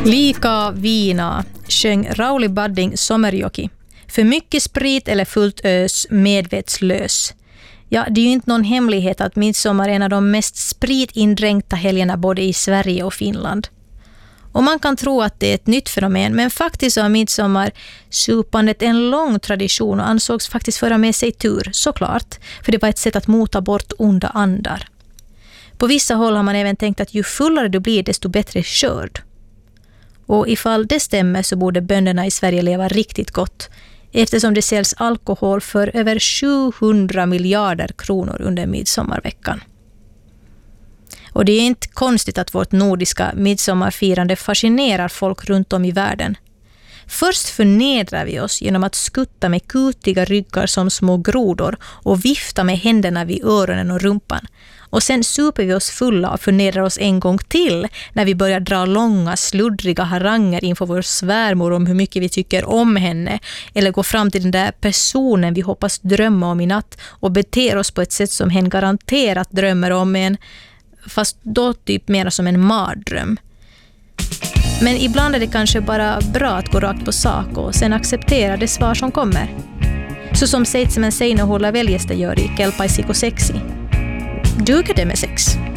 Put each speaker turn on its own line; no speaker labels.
Lika vina, sjöng Rauli Badding Sommerjoki. För mycket sprit eller fullt ös, medvetslös. Ja, det är ju inte någon hemlighet att midsommar är en av de mest spritindränkta helgerna både i Sverige och Finland. Och man kan tro att det är ett nytt fenomen, men faktiskt har midsommarsupandet en lång tradition och ansågs faktiskt föra med sig tur, såklart. För det var ett sätt att mota bort onda andar. På vissa håll har man även tänkt att ju fullare du blir desto bättre skörd. Och ifall det stämmer så borde bönderna i Sverige leva riktigt gott, eftersom det säljs alkohol för över 700 miljarder kronor under midsommarveckan. Och det är inte konstigt att vårt nordiska midsommarfirande fascinerar folk runt om i världen. Först förnedrar vi oss genom att skutta med kutiga ryggar som små grodor och vifta med händerna vid öronen och rumpan. Och sen super vi oss fulla och förnedrar oss en gång till när vi börjar dra långa, sluddriga haranger inför vår svärmor om hur mycket vi tycker om henne, eller gå fram till den där personen vi hoppas drömma om i natt och beter oss på ett sätt som hen garanterat drömmer om en, fast då typ mer som en mardröm. Men ibland är det kanske bara bra att gå rakt på sak och sen acceptera det svar som kommer. Så som Seitsemän Seinäjoella veljestä gör i Kelpaisiko seksi. Duger det med sex?